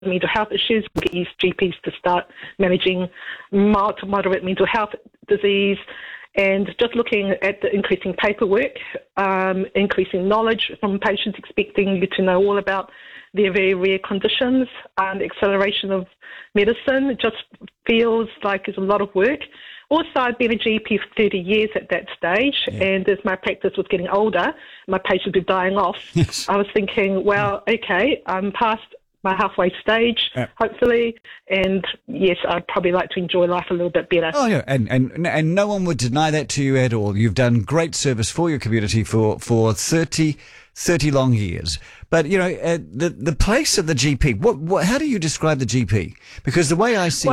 mental health issues. We'll get GPs to start managing mild to moderate mental health disease, and just looking at the increasing paperwork, increasing knowledge from patients, expecting you to know all about their very rare conditions, and acceleration of medicine. It just feels like it's a lot of work. Also, I'd been a GP for 30 years at that stage, and as my practice was getting older, my patients were dying off. Yes. I was thinking, well, okay, I'm past my halfway stage, hopefully, and yes, I'd probably like to enjoy life a little bit better. Oh, yeah, and no one would deny that to you at all. You've done great service for your community for 30 long years. But, you know, the place of the GP, how do you describe the GP? Because the way I see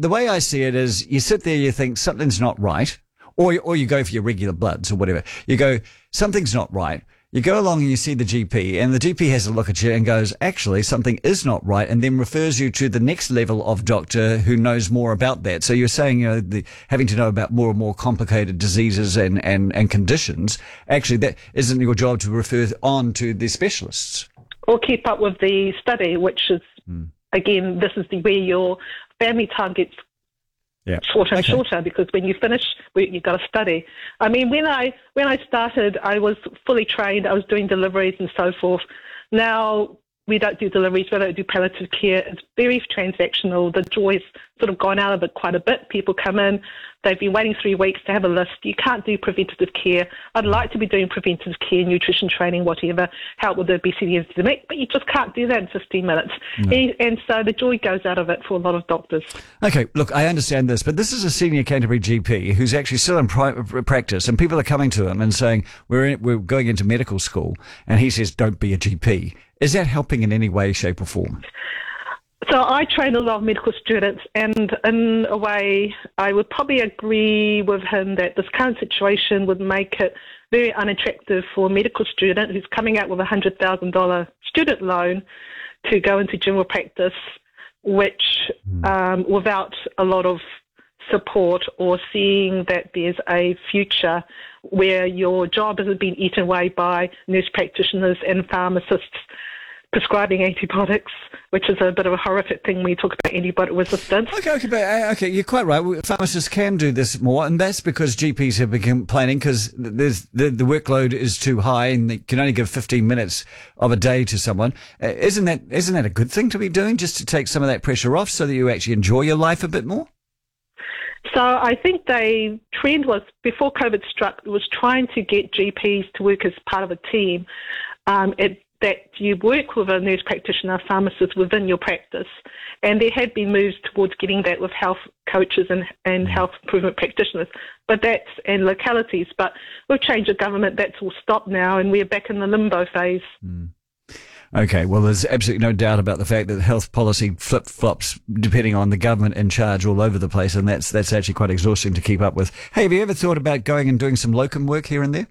it is you sit there, you think something's not right, or you go for your regular bloods or whatever. You go, something's not right. You go along and you see the GP, and the GP has a look at you and goes, actually, something is not right, and then refers you to the next level of doctor who knows more about that. So you're saying, you know, having to know about more and more complicated diseases and conditions, actually, that isn't your job to refer on to the specialists. Or keep up with the study, which is, again, this is where your family time gets shorter and shorter, because when you finish, you've got to study. I mean, when I started, I was fully trained. I was doing deliveries and so forth. Now we don't do deliveries. We don't do palliative care. It's very transactional. The joy's sort of gone out of it quite a bit. People come in. They've been waiting 3 weeks to have a list. You can't do preventative care. I'd like to be doing preventative care, nutrition training, whatever, help with the obesity epidemic, but you just can't do that in 15 minutes. No. And so the joy goes out of it for a lot of doctors. Okay, look, I understand this, but this is a senior Canterbury GP who's actually still in practice, and people are coming to him and saying, we're going into medical school, and he says, don't be a GP. Is that helping in any way, shape or form? So I train a lot of medical students, and in a way I would probably agree with him that this current situation would make it very unattractive for a medical student who's coming out with a $100,000 student loan to go into general practice, which without a lot of support or seeing that there's a future where your job isn't being eaten away by nurse practitioners and pharmacists prescribing antibiotics, which is a bit of a horrific thing when you talk about antibiotic resistance. Okay, you're quite right. Pharmacists can do this more, and that's because GPs have been complaining because the workload is too high and they can only give 15 minutes of a day to someone. Isn't that a good thing to be doing, just to take some of that pressure off so that you actually enjoy your life a bit more? So I think the trend was, before COVID struck, was trying to get GPs to work as part of a team, that you work with a nurse practitioner, a pharmacist within your practice. And there had been moves towards getting that with health coaches and health improvement practitioners, and localities. But with change of government, that's all stopped now, and we're back in the limbo phase. Okay, well, there's absolutely no doubt about the fact that health policy flip-flops depending on the government in charge all over the place, and that's actually quite exhausting to keep up with. Hey, have you ever thought about going and doing some locum work here and there?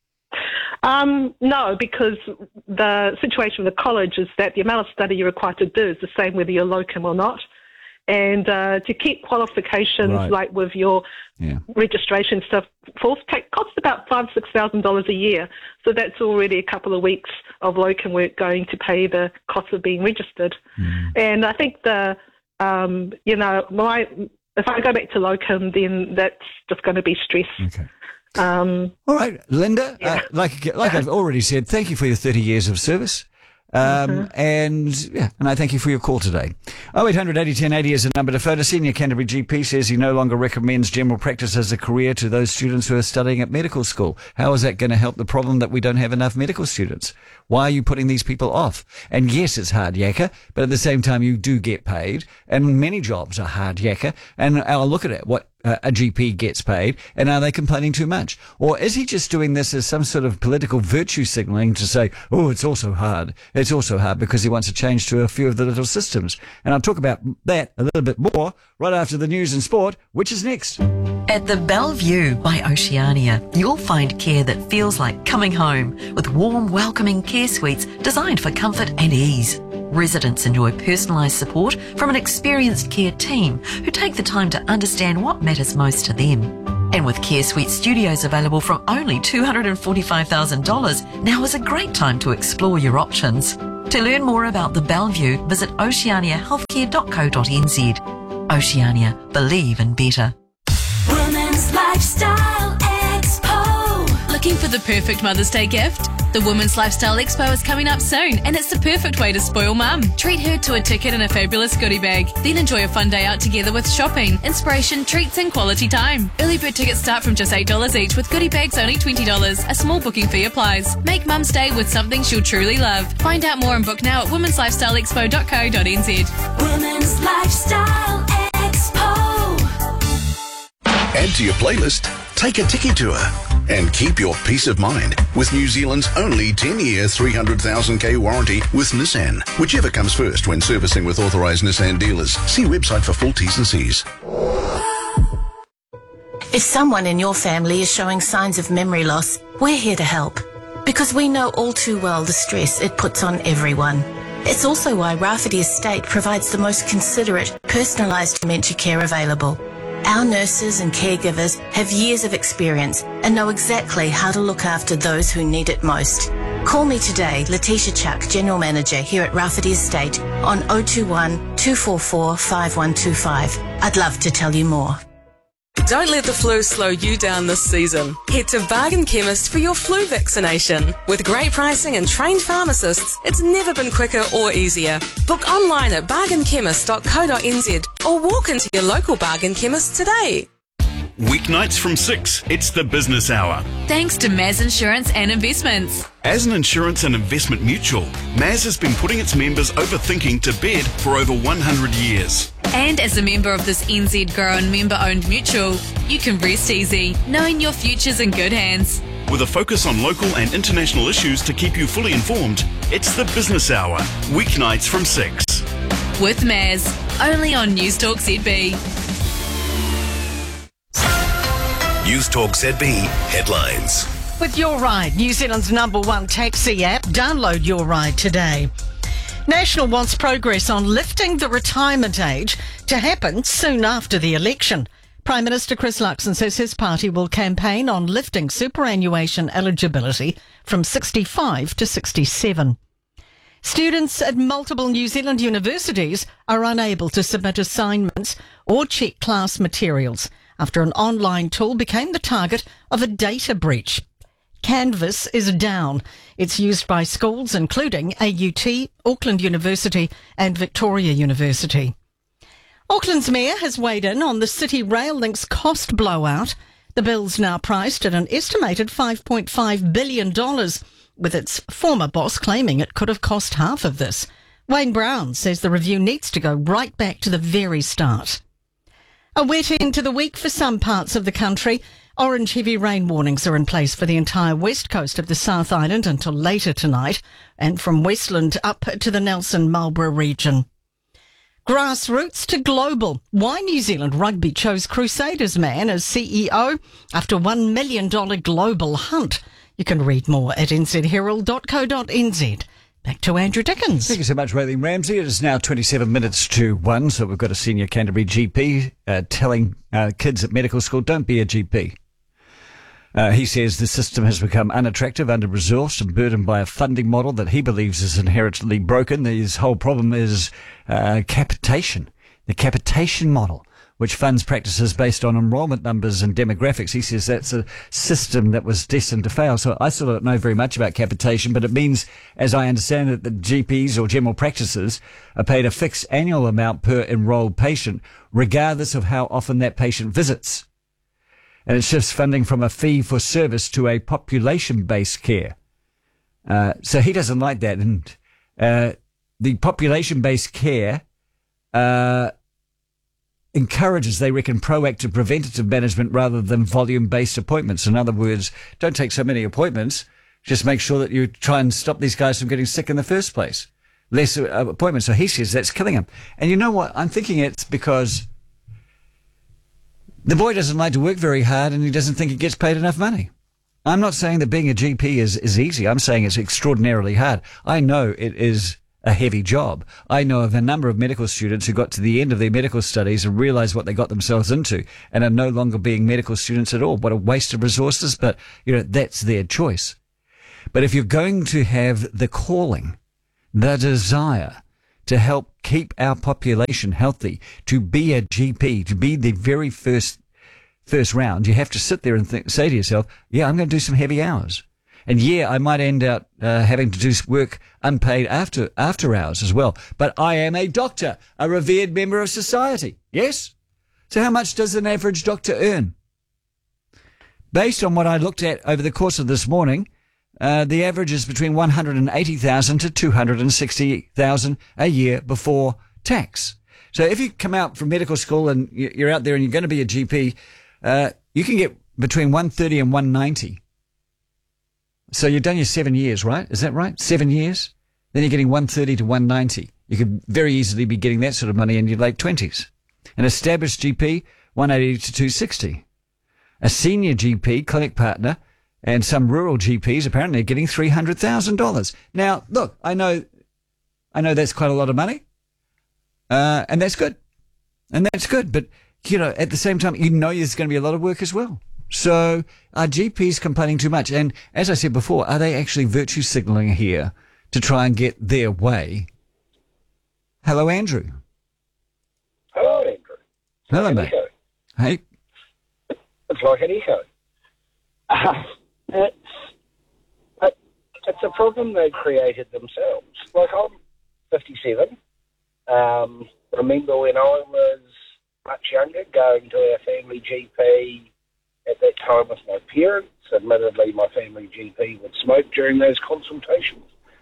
No, because the situation with the college is that the amount of study you're required to do is the same whether you're locum or not. And to keep qualifications like with your registration stuff costs about $5,000-6,000 a year. So that's already a couple of weeks of locum work going to pay the cost of being registered. And I think if I go back to locum, then that's just going to be stress. Okay. All right, Linda, like I've already said, thank you for your 30 years of service. And I thank you for your call today. 0800 80 10 80 is the number to phone. A senior Canterbury GP says he no longer recommends general practice as a career to those students who are studying at medical school. How is that going to help the problem that we don't have enough medical students? Why are you putting these people off? And yes, it's hard yakka, but at the same time you do get paid, and many jobs are hard yakka. And I'll look at it, what a GP gets paid, and are they complaining too much? Or is he just doing this as some sort of political virtue signalling to say, oh, it's also hard. It's also hard because he wants to change to a few of the little systems. And I'll talk about that a little bit more right after the news and sport, which is next. At the Bellevue by Oceania, you'll find care that feels like coming home, with warm, welcoming care suites designed for comfort and ease. Residents enjoy personalised support from an experienced care team who take the time to understand what matters most to them. And with Care Suite Studios available from only $245,000, now is a great time to explore your options. To learn more about the Bellevue, visit oceaniahealthcare.co.nz. Oceania, believe in better. Women's Lifestyle Expo. Looking for the perfect Mother's Day gift? The Women's Lifestyle Expo is coming up soon, and it's the perfect way to spoil mum. Treat her to a ticket and a fabulous goodie bag. Then enjoy a fun day out together with shopping, inspiration, treats and quality time. Early bird tickets start from just $8 each, with goodie bags only $20. A small booking fee applies. Make mum's day with something she'll truly love. Find out more and book now at womenslifestyleexpo.co.nz. Women's Lifestyle Expo. Add to your playlist, take a Tiki tour, and keep your peace of mind with New Zealand's only 10-year 300,000k warranty with Nissan. Whichever comes first when servicing with authorised Nissan dealers. See website for full T's and C's. If someone in your family is showing signs of memory loss, we're here to help. Because we know all too well the stress it puts on everyone. It's also why Rafferty Estate provides the most considerate, personalised dementia care available. Our nurses and caregivers have years of experience and know exactly how to look after those who need it most. Call me today, Letitia Chuck, General Manager here at Rafferty Estate, on 021 244 5125. I'd love to tell you more. Don't let the flu slow you down this season. Head to Bargain Chemist for your flu vaccination. With great pricing and trained pharmacists, it's never been quicker or easier. Book online at bargainchemist.co.nz or walk into your local Bargain Chemist today. Weeknights from 6, it's the business hour. Thanks to Maz Insurance and Investments. As an insurance and investment mutual, Maz has been putting its members over thinking to bed for over 100 years. And as a member of this NZ grown member-owned mutual, you can rest easy, knowing your future's in good hands. With a focus on local and international issues to keep you fully informed, it's the business hour, weeknights from 6. With Maz, only on News Talk ZB. News Talk ZB headlines. With Your Ride, New Zealand's #1 taxi app, download Your Ride today. National wants progress on lifting the retirement age to happen soon after the election. Prime Minister Chris Luxon says his party will campaign on lifting superannuation eligibility from 65 to 67. Students at multiple New Zealand universities are unable to submit assignments or check class materials after an online tool became the target of a data breach. Canvas is down. It's used by schools including AUT, Auckland University and Victoria University. Auckland's mayor has weighed in on the City Rail Link's cost blowout. The bill's now priced at an estimated $5.5 billion, with its former boss claiming it could have cost half of this. Wayne Brown says the review needs to go right back to the very start. A wet end to the week for some parts of the country. Orange heavy rain warnings are in place for the entire west coast of the South Island until later tonight, and from Westland up to the Nelson-Marlborough region. Grassroots to global. Why New Zealand Rugby chose Crusaders man as CEO after $1 million global hunt. You can read more at nzherald.co.nz. Back to Andrew Dickens. Thank you so much, Raylene Ramsey. It is now 27 minutes to 1, so we've got a senior Canterbury GP telling kids at medical school, don't be a GP. He says the system has become unattractive, under-resourced and burdened by a funding model that he believes is inherently broken. His whole problem is capitation, the capitation model, which funds practices based on enrolment numbers and demographics. He says that's a system that was destined to fail. So I still don't know very much about capitation, but it means, as I understand it, that GPs or general practices are paid a fixed annual amount per enrolled patient, regardless of how often that patient visits. And it shifts funding from a fee for service to a population-based care. So he doesn't like that. And the population-based care encourages, they reckon, proactive preventative management rather than volume-based appointments. In other words, don't take so many appointments. Just make sure that you try and stop these guys from getting sick in the first place. Less appointments. So he says that's killing him. And you know what? I'm thinking it's because the boy doesn't like to work very hard and he doesn't think he gets paid enough money. I'm not saying that being a GP is easy. I'm saying it's extraordinarily hard. I know it is a heavy job. I know of a number of medical students who got to the end of their medical studies and realised what they got themselves into and are no longer being medical students at all. What a waste of resources, but, that's their choice. But if you're going to have the calling, the desire to help keep our population healthy, to be a GP, to be the very first round, you have to sit there and say to yourself, yeah, I'm going to do some heavy hours. And yeah, I might end up having to do work unpaid after hours as well. But I am a doctor, a revered member of society. Yes? So how much does an average doctor earn? Based on what I looked at over the course of this morning, the average is between $180,000 to $260,000 a year before tax. So if you come out from medical school and you're out there and you're going to be a GP, you can get between $130 and $190. So you've done your 7 years, right? Is that right? 7 years? Then you're getting $130 to $190. You could very easily be getting that sort of money in your late 20s. An established GP, $180 to $260. A senior GP, clinic partner, and some rural GPs apparently are getting $300,000. Now, look, I know that's quite a lot of money, and that's good. But, at the same time, there's going to be a lot of work as well. So are GPs complaining too much? And as I said before, are they actually virtue signalling here to try and get their way? Hello, Andrew. Hello, Andrew. Hello, mate. Hey. It's like an echo. It's a problem they created themselves. Like, I'm 57. Remember when I was much younger, going to our family GP at that time with my parents. Admittedly, my family GP would smoke during those consultations.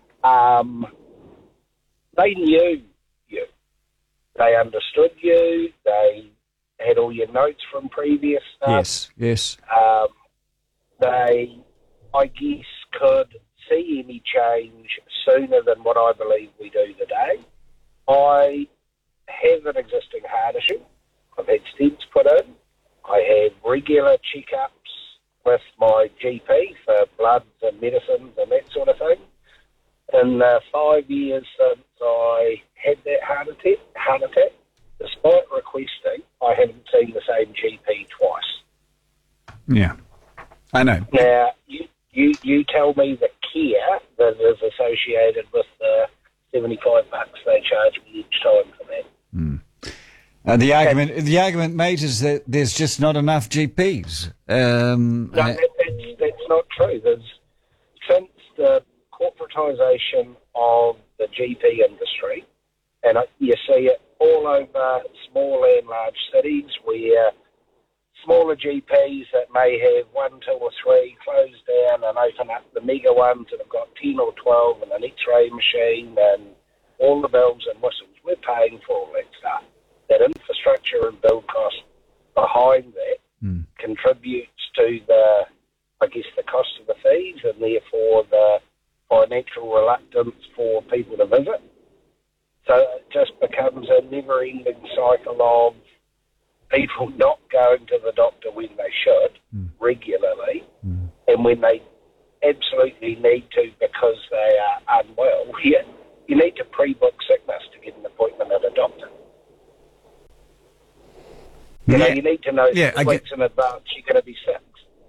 They knew you. They understood you. They had all your notes from previous stuff. Yes. They, I guess, could see any change sooner than what I believe we do today. I have an existing heart issue. I've had stents put in. I have regular checkups with my GP for bloods and medicines and that sort of thing. In the 5 years since I had that heart attack, despite requesting, I haven't seen the same GP twice. Yeah, I know. Now, you tell me the care that is associated with the $75 they charge me each time for that. The argument, mate, is that there's just not enough GPs. No, that's not true. Since the corporatisation of the GP industry, and you see it all over small and large cities where smaller GPs that may have 1, 2 or 3 close down and open up the mega ones that have got 10 or 12 and an X-ray machine and all the bells and whistles. We're paying for all that stuff. That infrastructure and build cost behind that contributes to the cost of the fees and therefore the financial reluctance for people to visit. So it just becomes a never-ending cycle of people not going to the doctor when they should regularly and when they absolutely need to because they are unwell. You need to pre-book sickness to get an appointment at a doctor. You need to know 6 weeks in advance you're going to be sick.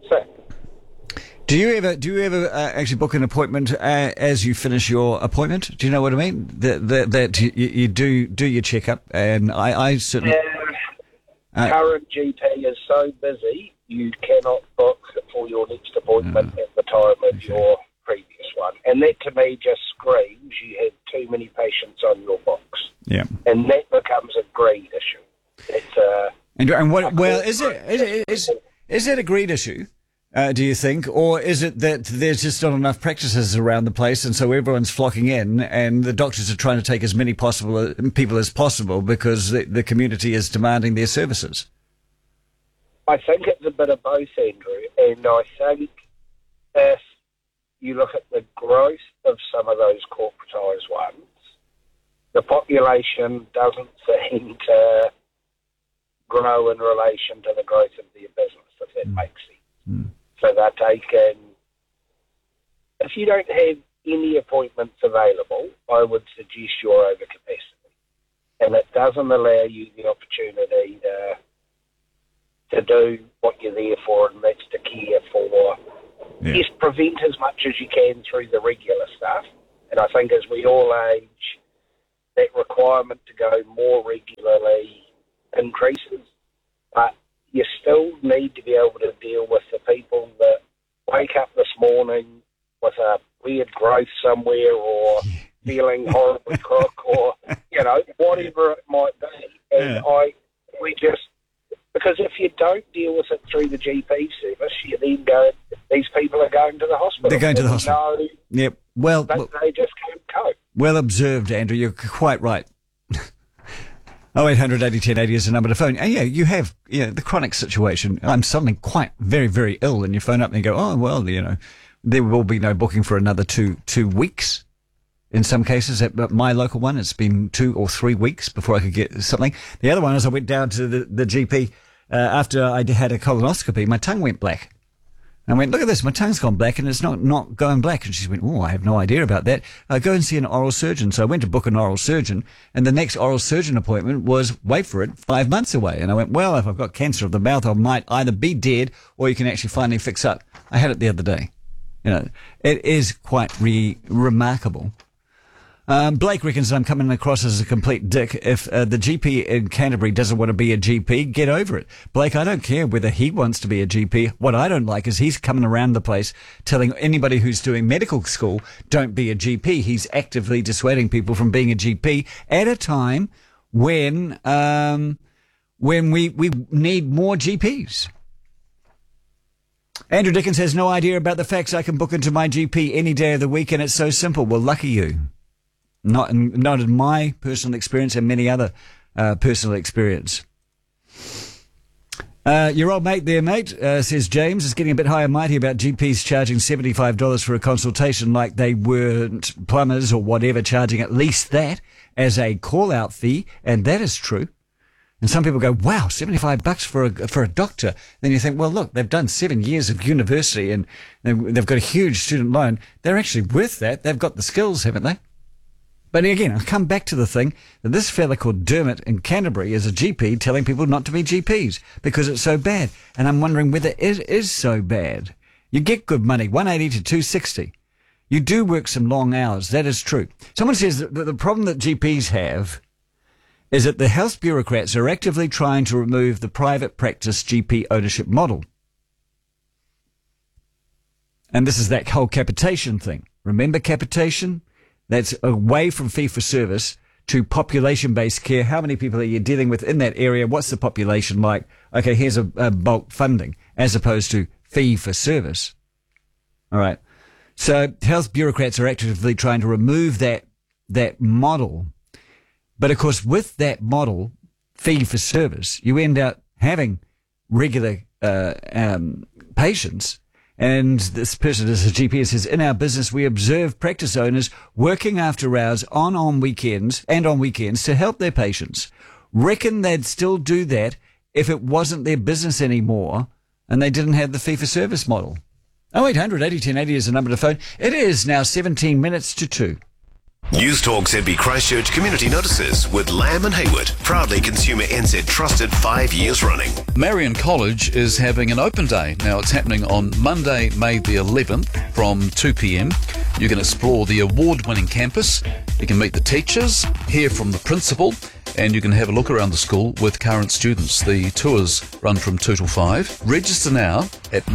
Do you ever actually book an appointment as you finish your appointment? Do you know what I mean? That you do your checkup, and I certainly. Current GP is so busy you cannot book for your next appointment at the time of your previous one, and that to me just screams you have too many patients on your books. Yeah, and that becomes a greed issue. It's And what? Well, is it a greed issue? Do you think, or is it that there's just not enough practices around the place, and so everyone's flocking in, and the doctors are trying to take as many people as possible because the community is demanding their services? I think it's a bit of both, Andrew, and I think if you look at the growth of some of those corporatised ones, the population doesn't seem to grow in relation to the growth of their business, if that makes sense. So they're taking, if you don't have any appointments available, I would suggest you're over capacity. And it doesn't allow you the opportunity to do what you're there for, and that's to care for, yes, prevent as much as you can through the regular stuff, And I think as we all age, that requirement to go more regularly increases. But you still need to be able to deal with the people that wake up this morning with a weird growth somewhere or feeling horribly crook or, whatever it might be. And because if you don't deal with it through the GP service, you then go, these people are going to the hospital. They're going to the hospital. Yep. Well, they just can't cope. Well observed, Andrew. You're quite right. 0800 80 10 80 is the number to phone. And you have the chronic situation. I'm suddenly quite very, very ill, and you phone up and you go, oh, well, there will be no booking for another two weeks. In some cases, at my local one, it's been 2 or 3 weeks before I could get something. The other one is I went down to the GP after I had a colonoscopy. My tongue went black. And I went, look at this, my tongue's gone black and it's not going black. And she went, oh, I have no idea about that. Go and see an oral surgeon. So I went to book an oral surgeon, and the next oral surgeon appointment was, wait for it, 5 months away. And I went, well, if I've got cancer of the mouth, I might either be dead or you can actually finally fix up. I had it the other day. It is quite remarkable. Blake reckons I'm coming across as a complete dick. If the GP in Canterbury doesn't want to be a GP, get over it. Blake, I don't care whether he wants to be a GP. What I don't like is he's coming around the place telling anybody who's doing medical school, don't be a GP. He's actively dissuading people from being a GP at a time when we need more GPs. Andrew Dickens has no idea about the facts. I can book into my GP any day of the week, and it's so simple. Well, lucky you. Not in my personal experience and many other personal experience. Your old mate there, mate, says James, is getting a bit high and mighty about GPs charging $75 for a consultation like they weren't plumbers or whatever, charging at least that as a call-out fee, and that is true. And some people go, wow, $75 for a doctor. Then you think, well, look, they've done 7 years of university and they've got a huge student loan. They're actually worth that. They've got the skills, haven't they? But again, I'll come back to the thing that this fella called Dermot in Canterbury is a GP telling people not to be GPs because it's so bad. And I'm wondering whether it is so bad. You get good money, $180 to $260. You do work some long hours. That is true. Someone says that the problem that GPs have is that the health bureaucrats are actively trying to remove the private practice GP ownership model. And this is that whole capitation thing. Remember capitation? That's away from fee-for-service to population-based care. How many people are you dealing with in that area? What's the population like? Okay, here's a bulk funding, as opposed to fee-for-service. All right. So health bureaucrats are actively trying to remove that model. But, of course, with that model, fee-for-service, you end up having regular patients. And this person is a GP, says, in our business, we observe practice owners working after hours on weekends to help their patients. Reckon they'd still do that if it wasn't their business anymore and they didn't have the fee-for-service model. 0800 80 10 80 is the number to phone. It is now 17 minutes to 2. News Talk ZB Christchurch Community Notices with Lamb and Hayward, proudly Consumer NZ trusted 5 years running. Marion College is having an open day. Now it's happening on Monday, May the 11th from 2 p.m. You can explore the award-winning campus, you can meet the teachers, hear from the principal, and you can have a look around the school with current students. The tours run from 2 till 5. Register now at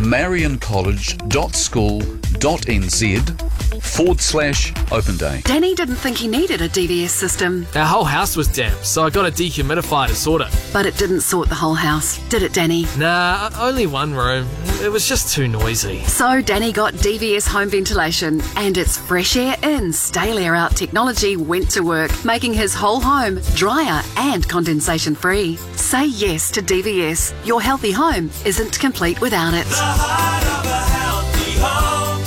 marioncollege.school.nz/open day. Danny didn't think he needed a DVS system. Our whole house was damp, so I got a dehumidifier to sort it. But it didn't sort the whole house, did it, Danny? Nah, only one room. It was just too noisy. So Danny got DVS home ventilation, and its fresh air in, stale air out technology went to work, making his whole home drier and condensation free. Say yes to DVS. Your healthy home isn't complete without it. The heart of a healthy home,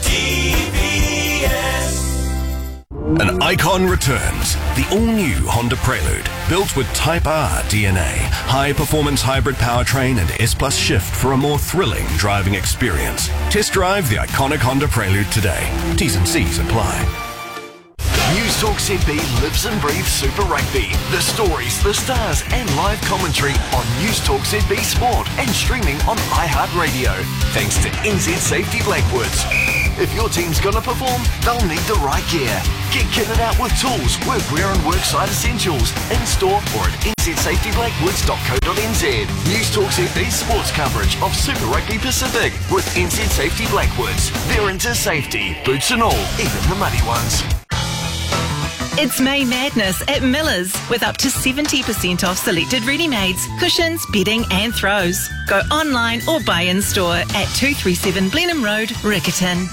DVS. An icon returns. The all-new Honda Prelude, built with Type R DNA, high-performance hybrid powertrain and S-Plus shift for a more thrilling driving experience. Test drive the iconic Honda Prelude today. T's and C's apply. News Talk ZB lives and breathes Super Rugby. The stories, the stars and live commentary on News Talk ZB Sport and streaming on iHeartRadio. Thanks to NZ Safety Blackwoods. If your team's going to perform, they'll need the right gear. Get kitted out with tools, workwear and worksite essentials in-store or at nzsafetybblackwoods.co.nz. News Talk ZB's sports coverage of Super Rugby Pacific with NZ Safety Blackwoods. They're into safety, boots and all, even the muddy ones. It's May Madness at Miller's with up to 70% off selected ready-mades, cushions, bedding and throws. Go online or buy in store at 237 Blenheim Road, Riccarton.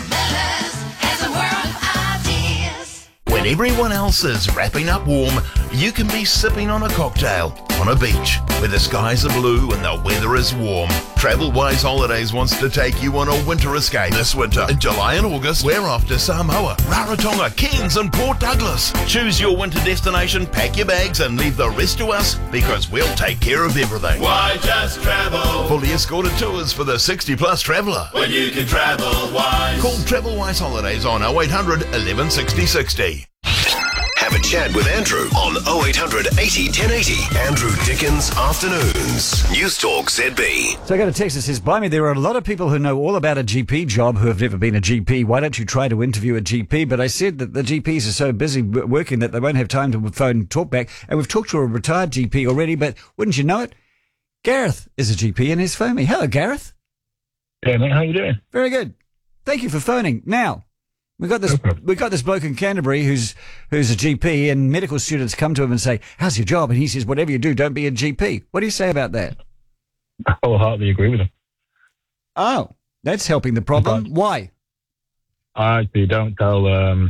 When everyone else is wrapping up warm, you can be sipping on a cocktail on a beach where the skies are blue and the weather is warm. TravelWise Holidays wants to take you on a winter escape this winter. In July and August, we're off to Samoa, Rarotonga, Cairns and Port Douglas. Choose your winter destination, pack your bags and leave the rest to us because we'll take care of everything. Why just travel? Fully escorted tours for the 60-plus traveller. When you can travel wise. Call TravelWise Holidays on 0800 11 60 60. Have a chat with Andrew on 0800 80 1080. Andrew Dickens Afternoons. News Talk ZB. So I got a text that says, "Blimey, there are a lot of people who know all about a GP job who have never been a GP. Why don't you try to interview a GP?" But I said that the GPs are so busy working that they won't have time to phone and talk back. And we've talked to a retired GP already, but wouldn't you know it? Gareth is a GP and he's phoned me. Hello, Gareth. Yeah, mate, how you doing? Very good. Thank you for phoning. Now, we got this bloke in Canterbury who's a GP, and medical students come to him and say, "How's your job?" And he says, "Whatever you do, don't be a GP." What do you say about that? I wholeheartedly agree with him. Oh, that's helping the problem. Why? I actually don't tell.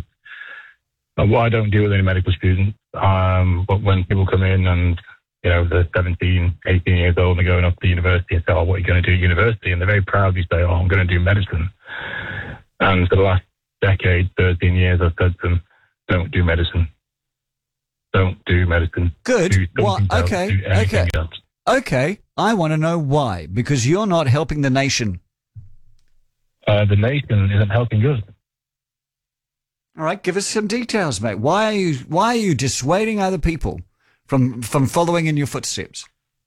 I don't deal with any medical students. But when people come in and they're 17, 18 years old and they're going off to university and say, "Oh, what are you going to do at university?" And they very proudly say, "Oh, I'm going to do medicine." And for the last decade, 13 years, I've said to them, don't do medicine. Don't do medicine. Good. Okay. Else. Okay. I want to know why. Because you're not helping the nation. The nation isn't helping us. All right. Give us some details, mate. Why are you dissuading other people from following in your footsteps?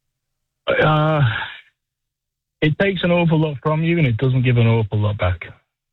It takes an awful lot from you, and it doesn't give an awful lot back.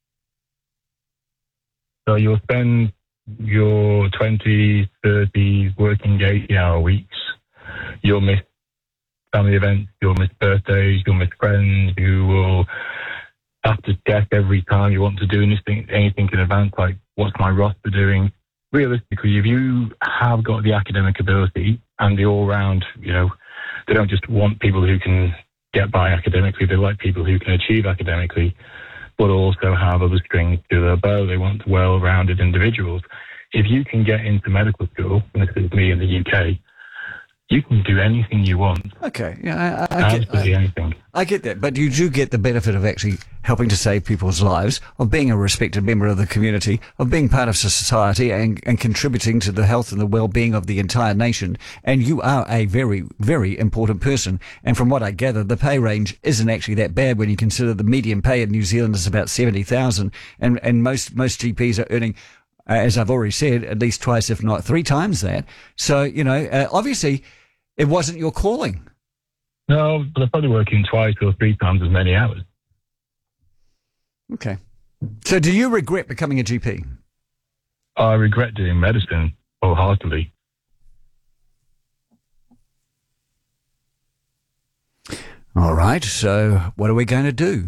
So you'll spend your 20s, 30s working 80-hour weeks. You'll miss family events, you'll miss birthdays, you'll miss friends. You will have to check every time you want to do anything in advance, like what's my roster doing. Realistically, if you have got the academic ability and the all-round, they don't just want people who can get by academically, they like people who can achieve academically, but also have other strings to their bow. They want well-rounded individuals. If you can get into medical school, and this is me in the UK, you can do anything you want. Okay, yeah, anything. I get that, but you do get the benefit of actually helping to save people's lives, of being a respected member of the community, of being part of society and contributing to the health and the well-being of the entire nation. And you are a very, very important person. And from what I gather, the pay range isn't actually that bad when you consider the median pay in New Zealand is about 70,000, and most GPs are earning, as I've already said, at least twice, if not three times that. So, obviously, it wasn't your calling. No, but they're probably working twice or three times as many hours. Okay. So do you regret becoming a GP? I regret doing medicine wholeheartedly. All right. So what are we going to do?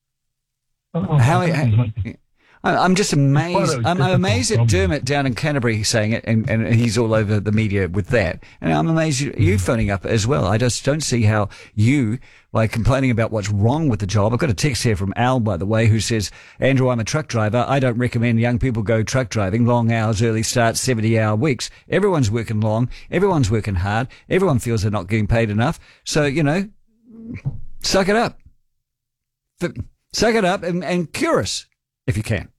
I'm just amazed. I'm amazed at Dermot down in Canterbury saying it, and he's all over the media with that. And I'm amazed you phoning up as well. I just don't see how you, by complaining about what's wrong with the job. I've got a text here from Al, by the way, who says, "Andrew, I'm a truck driver. I don't recommend young people go truck driving. Long hours, early starts, 70-hour weeks. Everyone's working long. Everyone's working hard. Everyone feels they're not getting paid enough. So, suck it up. Suck it up and cure us. If you can."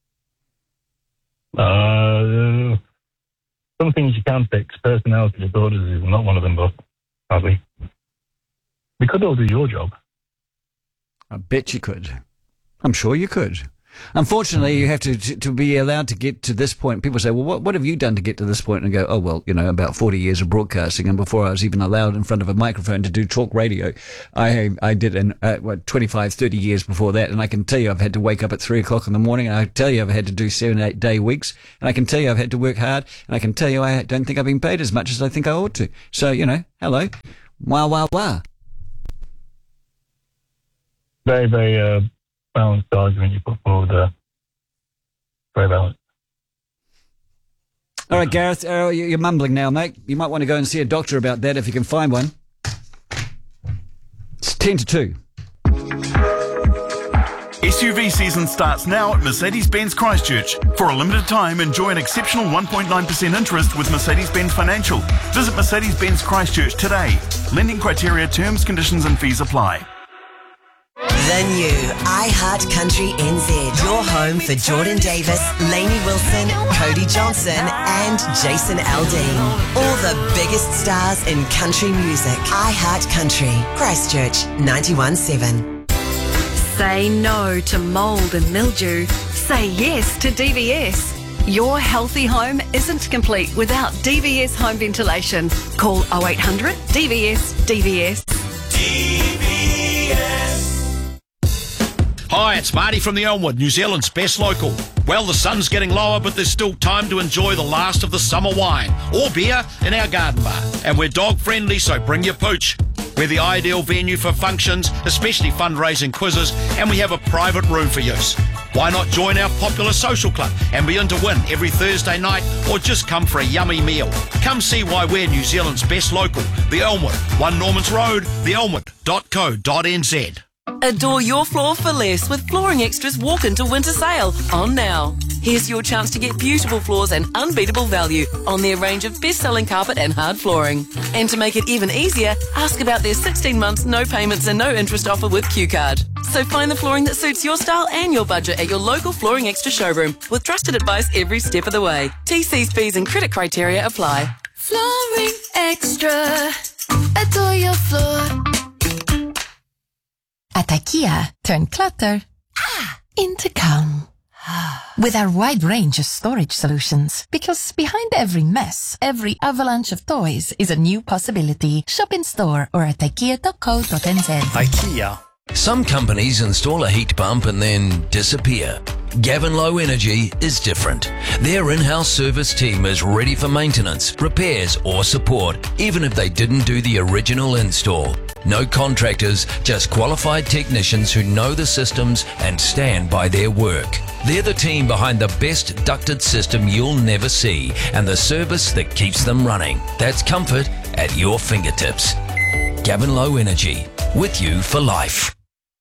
Some things you can fix. Personality disorders is not one of them, but sadly. We could all do your job. I bet you could. I'm sure you could. Unfortunately, you have to be allowed to get to this point. People say, well, what have you done to get to this point? And go, oh, well, about 40 years of broadcasting. And before I was even allowed in front of a microphone to do talk radio, I did 25, 30 years before that. And I can tell you I've had to wake up at 3 o'clock in the morning. And I tell you I've had to do 7-8 day weeks. And I can tell you I've had to work hard. And I can tell you I don't think I've been paid as much as I think I ought to. So, hello. Wah, wah, wah. Very, very balanced argument you put forward. Very balanced. All right, Gareth, you're mumbling now, mate. You might want to go and see a doctor about that if you can find one. It's 10-2. SUV season starts now at Mercedes-Benz Christchurch. For a limited time, enjoy an exceptional 1.9% interest with Mercedes-Benz Financial. Visit Mercedes-Benz Christchurch today. Lending criteria, terms, conditions and fees apply. The new iHeart Country NZ. Your home for Jordan Davis, Lainey Wilson, Cody Johnson and Jason Aldean. All the biggest stars in country music. iHeart Country. Christchurch 91.7. Say no to mould and mildew. Say yes to DVS. Your healthy home isn't complete without DVS home ventilation. Call 0800 DVS DVS. Hi, it's Marty from the Elmwood, New Zealand's best local. Well, the sun's getting lower, but there's still time to enjoy the last of the summer wine or beer in our garden bar. And we're dog friendly, so bring your pooch. We're the ideal venue for functions, especially fundraising quizzes, and we have a private room for use. Why not join our popular social club and be in to win every Thursday night, or just come for a yummy meal? Come see why we're New Zealand's best local. The Elmwood, 1 Normans Road, theelmwood.co.nz. Adore your floor for less with Flooring Extra's Walk Into Winter Sale on now. Here's your chance to get beautiful floors and unbeatable value on their range of best-selling carpet and hard flooring. And to make it even easier, ask about their 16 months no payments and no interest offer with Q-Card. So find the flooring that suits your style and your budget at your local Flooring Extra showroom with trusted advice every step of the way. TC's fees and credit criteria apply. Flooring Extra. Adore your floor. At IKEA, turn clutter into calm. With our wide range of storage solutions. Because behind every mess, every avalanche of toys is a new possibility. Shop in store or at ikea.co.nz. IKEA. Some companies install a heat pump and then disappear. Gavin Low Energy is different. Their in-house service team is ready for maintenance, repairs or support, even if they didn't do the original install. No contractors, just qualified technicians who know the systems and stand by their work. They're the team behind the best ducted system you'll never see and the service that keeps them running. That's comfort at your fingertips. Gavin Low Energy, with you for life.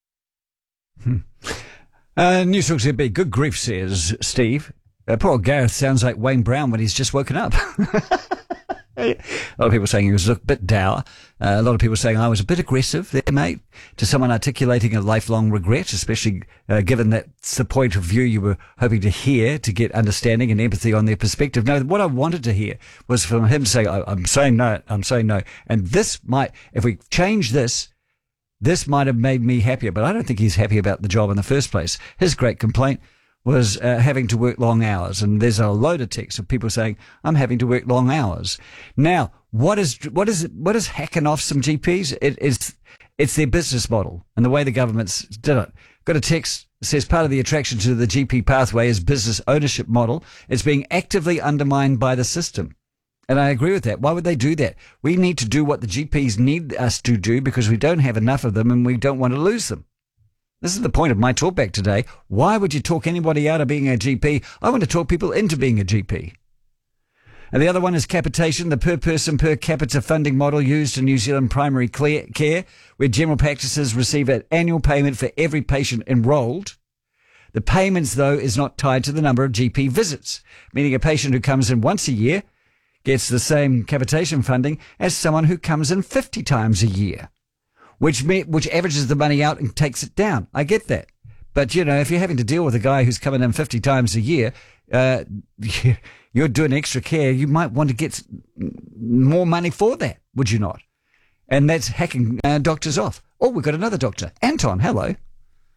News Talk ZB, good grief, says Steve. Poor Gareth sounds like Wayne Brown when he's just woken up. A lot of people saying he was a bit dour. A lot of people saying I was a bit aggressive there, mate, to someone articulating a lifelong regret, especially given that's the point of view you were hoping to hear to get understanding and empathy on their perspective. No, what I wanted to hear was from him saying, I'm saying no. And this might, if we change this might have made me happier, but I don't think he's happy about the job in the first place. His great complaint was having to work long hours, and there's a load of texts of people saying, I'm having to work long hours. Now, what is hacking off some GPs? It's their business model and the way the government's did it. Got a text that says part of the attraction to the GP pathway is business ownership model. It's being actively undermined by the system. And I agree with that. Why would they do that? We need to do what the GPs need us to do because we don't have enough of them and we don't want to lose them. This is the point of my talkback today. Why would you talk anybody out of being a GP? I want to talk people into being a GP. And the other one is capitation, the per person per capita funding model used in New Zealand primary care, where general practices receive an annual payment for every patient enrolled. The payments, though, is not tied to the number of GP visits, meaning a patient who comes in once a year gets the same capitation funding as someone who comes in 50 times a year, which averages the money out and takes it down. I get that. But, if you're having to deal with a guy who's coming in 50 times a year, you're doing extra care, you might want to get more money for that, would you not? And that's hacking doctors off. Oh, we've got another doctor. Anton, hello.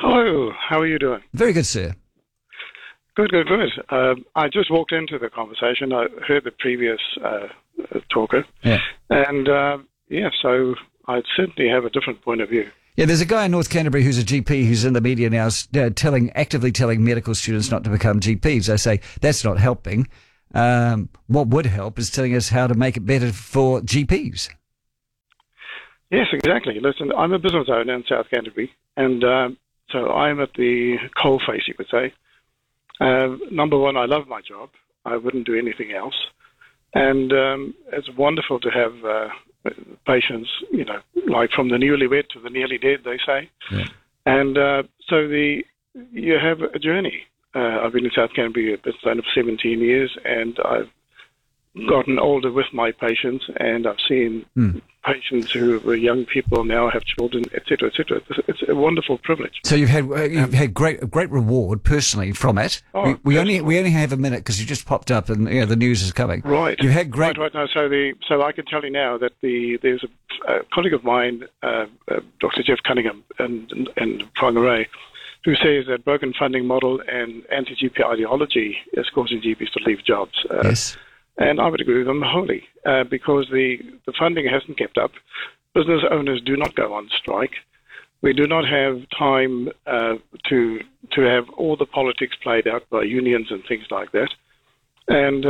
Hello, how are you doing? Very good, sir. Good. I just walked into the conversation. I heard the previous talker. Yeah. And, so I certainly have a different point of view. Yeah, there's a guy in North Canterbury who's a GP who's in the media now actively telling medical students not to become GPs. I say that's not helping. What would help is telling us how to make it better for GPs. Yes, exactly. Listen, I'm a business owner in South Canterbury, and so I'm at the coalface, you could say. Number one, I love my job. I wouldn't do anything else. And it's wonderful to have patients, like from the newlywed to the nearly dead, they say. Yeah. And so you have a journey. I've been in South Canterbury a business owner for 17 years, and I've gotten older with my patients, and I've seen patients who were young people now have children, etc., etc. It's a wonderful privilege. So you've had great reward personally from it. Oh, we only have a minute because you just popped up and the news is coming. Right. You've had great. Right. No, so I can tell you now that there's a colleague of mine, Dr. Jeff Cunningham, and Whangarei, who says that broken funding model and anti-GP ideology is causing GPs to leave jobs. Yes. And I would agree with them wholly, because the funding hasn't kept up. Business owners do not go on strike. We do not have time to have all the politics played out by unions and things like that. And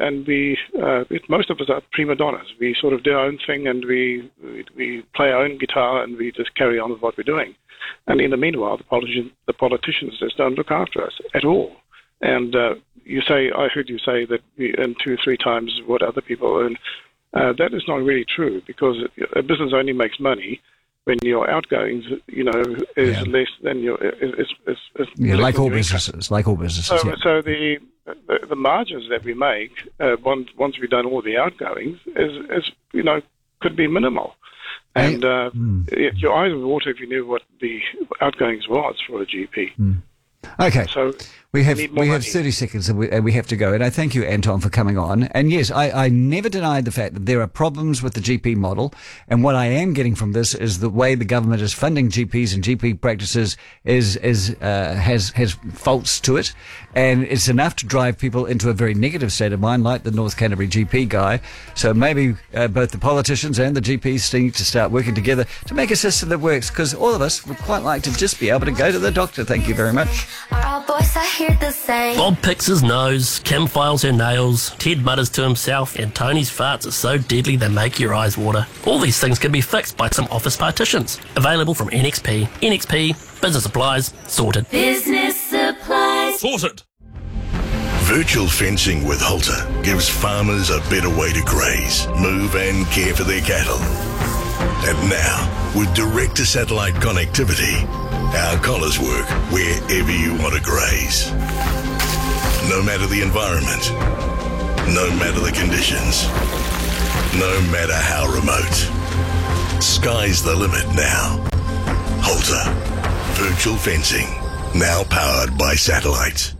most of us are prima donnas. We sort of do our own thing, and we play our own guitar, and we just carry on with what we're doing. And in the meanwhile, the politicians just don't look after us at all. And I heard you say that we earn 2-3 times what other people earn. That is not really true, because a business only makes money when your outgoings, is less than your. Like all businesses. So the margins that we make once we've done all the outgoings is could be minimal. And your eyes would water if you knew what the outgoings was for a GP. Okay, so we have 30 seconds and we have to go. And I thank you, Anton, for coming on. And yes, I never denied the fact that there are problems with the GP model. And what I am getting from this is the way the government is funding GPs and GP practices has faults to it. And it's enough to drive people into a very negative state of mind, like the North Canterbury GP guy. So maybe both the politicians and the GPs need to start working together to make a system that works, because all of us would quite like to just be able to go to the doctor. Thank you very much. Bob picks his nose, Kim files her nails, Ted mutters to himself, and Tony's farts are so deadly they make your eyes water. All these things can be fixed by some office partitions. Available from NXP. NXP, business supplies, sorted. Business supplies. Sorted. Virtual fencing with Halter gives farmers a better way to graze, move and care for their cattle. And now, with direct-to-satellite connectivity, our collars work wherever you want to graze. No matter the environment, no matter the conditions, no matter how remote. Sky's the limit now. Halter. Virtual fencing. Now powered by satellite.